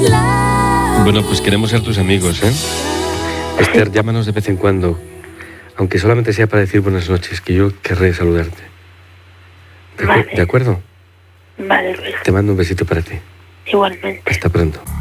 Bueno, pues queremos ser tus amigos, ¿eh? Esther, llámanos de vez en cuando, aunque solamente sea para decir buenas noches, que yo querré saludarte. Vale. ¿De acuerdo? Vale, Luis. Te mando un besito para ti. Igualmente. Hasta pronto.